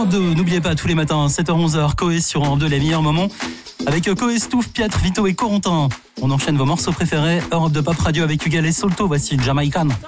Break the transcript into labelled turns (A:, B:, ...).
A: Europe 2. N'oubliez pas, tous les matins, 7h-11h, Coé sur Europe 2, les meilleurs moments. Avec Coé, Stouff, Piatre, Vito et Corentin. On enchaîne vos morceaux préférés. Europe 2 Pop Radio avec Hugues et Solto. Voici Jamaican.